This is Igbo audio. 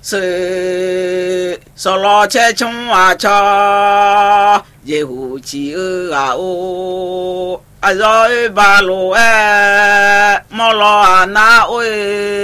是说老千穷啊cha也胡起啊哦啊绕一把路哎毛老啊那喂